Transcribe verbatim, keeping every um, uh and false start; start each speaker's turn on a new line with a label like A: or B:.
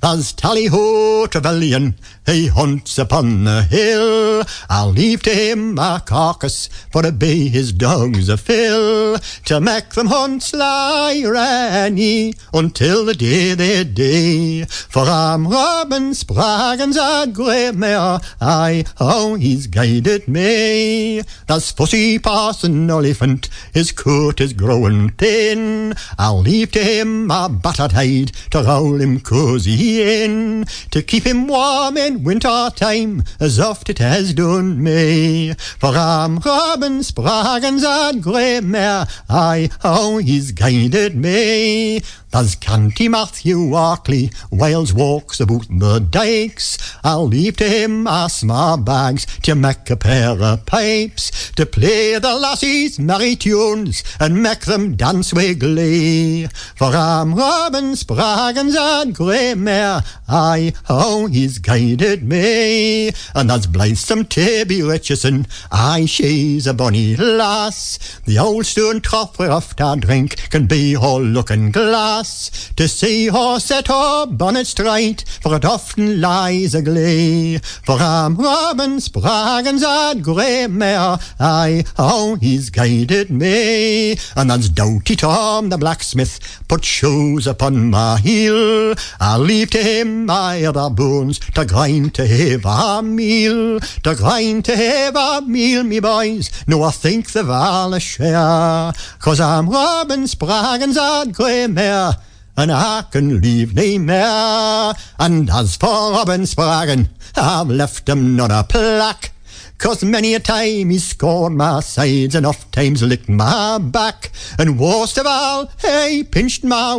A: As tally-ho, Trevelyan, he hunts upon the hill. I'll leave to him a carcass for to be his dogs a fill, to make them hunt sly Rennie until the day they die. For I'm Robin Spraggins a grey mare, aye, how he's guided me. There's fussy Parson Oliphant, his coat is growing thin. I'll leave to him a battered hide to roll him cosy in, to keep him warm in winter time as oft it has done me. For I'm Robin Spraggins a grey mare, aye, how he's guided me. There's Canty Matthew Walkley, Wales walks about the dykes. I'll leave to him a small bags to make a pair of pipes, to play the lassies merry tunes and make them dance with glee. For I'm Robin Spraggins a grey mare, aye, how he's guided me. And there's blithesome Tabby Richardson, aye, she's a bonny lass. The old stone trough where oft I drink can be all looking glass. To see her set her bonnet straight, for it often lies a glee. For I'm Robin Spraggins a grey mare, aye, how he's guided me. And that's Doughty Tom the blacksmith put shoes upon my heel. I'll leave to him my other bones to grind to have a meal, to grind to have a meal, me boys. No, I think they've all a share, 'cause I'm Robin Spraggins a grey mare, and I can leave nae mair. And as for Robin Spraggin, I've left him not a plack, 'cause many a time he's scored my sides and oft times licked my back, and worst of all, he pinched my